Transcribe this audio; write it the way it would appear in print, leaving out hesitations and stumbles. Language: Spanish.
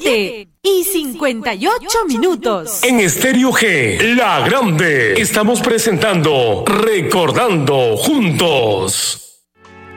7:58. En Estéreo G, La Grande, estamos presentando Recordando Juntos.